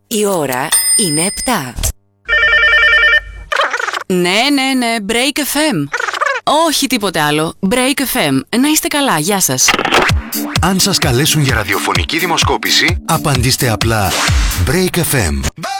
Η ώρα είναι 7. Ναι, Break FM. Όχι τίποτε άλλο. Break FM. Να είστε καλά, γεια σας. Αν σας καλέσουν για ραδιοφωνική δημοσκόπηση, απαντήστε απλά Break FM.